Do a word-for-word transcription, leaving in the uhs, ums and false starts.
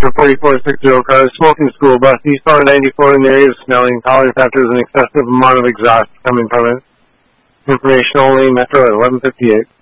forty-four sixty car, smoking school bus, eastbound ninety-four in the area of Snelling, calling after an excessive amount of exhaust coming from it. Information only, Metro at eleven fifty-eight.